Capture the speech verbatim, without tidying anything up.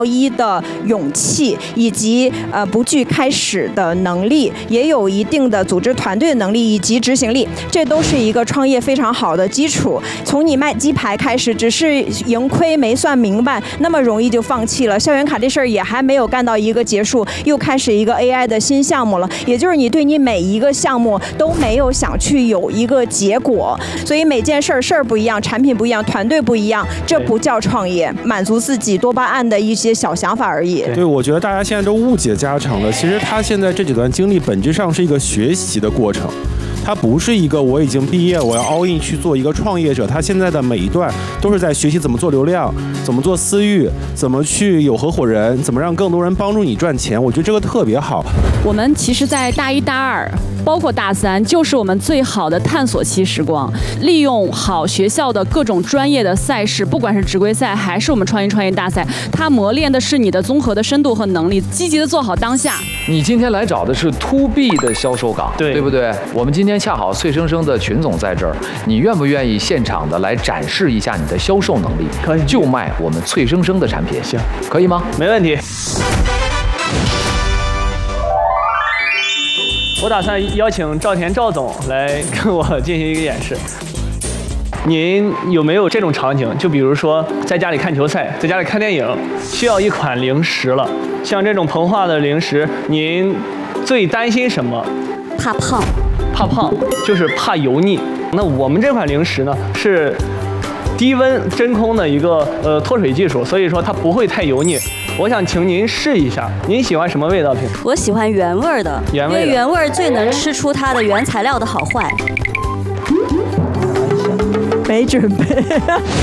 一的勇气，以及呃不惧开始的能力，也有一定的组织团队的能力以及执行力，这都是一个创业非常好的基础。从你卖鸡排开始，只是盈亏没算明白，那么容易就放弃了。校园卡这事儿也还没有干到一个结束，又开始一个 A I 的新项目了，也就是你对你每一个项目都没有想去有一个结果，所以每件事儿事儿不一样，产品不一样，团队不一样，这不叫创业，满足自己多巴胺的一些小想法而已。 对，我觉得大家现在都误解家长了。其实他现在这几段经历本质上是一个学习的过程，他不是一个我已经毕业我要 all in 去做一个创业者。他现在的每一段都是在学习怎么做流量，怎么做私域，怎么去有合伙人，怎么让更多人帮助你赚钱。我觉得这个特别好。 我们其实在大一大二包括大三，就是我们最好的探索期时光，利用好学校的各种专业的赛事，不管是职规赛还是我们创新创业大赛，它磨练的是你的综合的深度和能力，积极的做好当下。 你今天来找的是 to B 的销售岗，对对不对？我们今天恰好脆生生的群总在这儿，你愿不愿意现场的来展示一下你的销售能力？ 可以， 就卖我们脆生生的产品， 行， 可以吗？ 没问题。我打算邀请赵田赵总来跟我进行一个演示。您有没有这种场景？就比如说在家里看球赛，在家里看电影，需要一款零食了。像这种膨化的零食，您最担心什么？ 怕胖。 怕胖就是怕油腻。那我们这款零食呢是低温真空的一个呃脱水技术，所以说它不会太油腻。我想请您试一下，您喜欢什么味道？平时我喜欢原味的， 原味的， 因为原味最能吃出它的原材料的好坏。 没准备。